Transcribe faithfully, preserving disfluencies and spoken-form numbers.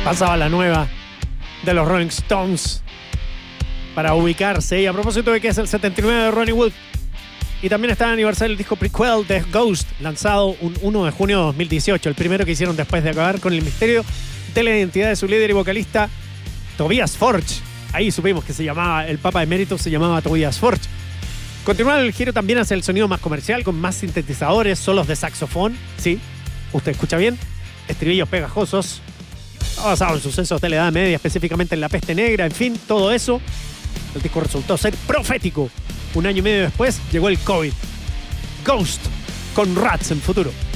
Pasaba la nueva de los Rolling Stones para ubicarse. Y a propósito de que es el setenta y nueve de Ronnie Wood. Y también está en aniversario el disco prequel de Ghost, lanzado un uno de junio de dos mil dieciocho. El primero que hicieron después de acabar con el misterio de la identidad de su líder y vocalista, Tobias Forge. Ahí supimos que se llamaba, el Papa Emérito se llamaba Tobias Forge. Continúa el giro también hacia el sonido más comercial, con más sintetizadores, solos de saxofón. Sí, usted escucha bien. Estribillos pegajosos. Basado en sucesos de la Edad Media, específicamente en la Peste Negra, en fin, todo eso. El disco resultó ser profético. Un año y medio después llegó el COVID. Ghost con Rats en futuro.